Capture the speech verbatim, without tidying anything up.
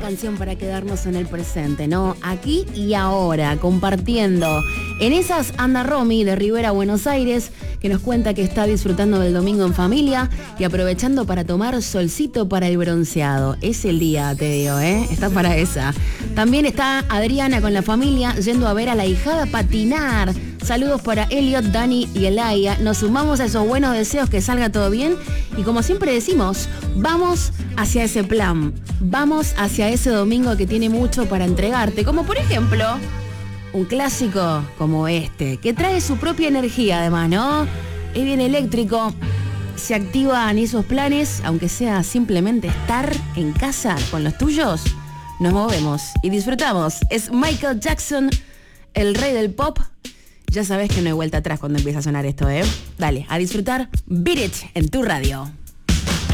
canción para quedarnos en el presente, ¿no? Aquí y ahora, compartiendo. En esas anda Romy de Rivera, Buenos Aires, que nos cuenta que está disfrutando del domingo en familia y aprovechando para tomar solcito para el bronceado. Es el día, te digo, ¿eh? Está para esa. También está Adriana con la familia yendo a ver a la hijada patinar. Saludos para Elliot, Dani y Elaya. Nos sumamos a esos buenos deseos, que salga todo bien. Y como siempre decimos, vamos hacia ese plan. Vamos hacia ese domingo que tiene mucho para entregarte. Como por ejemplo, un clásico como este, que trae su propia energía además, ¿no? Es bien eléctrico. Se activan esos planes, aunque sea simplemente estar en casa con los tuyos. Nos movemos y disfrutamos. Es Michael Jackson, el rey del pop. Ya sabes que no hay vuelta atrás cuando empieza a sonar esto, ¿eh? Dale, a disfrutar Beat It en tu radio.